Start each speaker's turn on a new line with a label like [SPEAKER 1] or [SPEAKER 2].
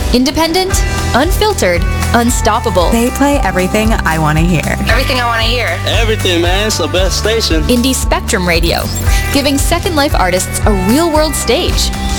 [SPEAKER 1] Independent, unfiltered, unstoppable.
[SPEAKER 2] They play everything I want to hear.
[SPEAKER 3] Everything I want to hear.
[SPEAKER 4] Everything, man. It's the best station.
[SPEAKER 1] Indie Spectrum Radio, giving Second Life artists a real-world stage.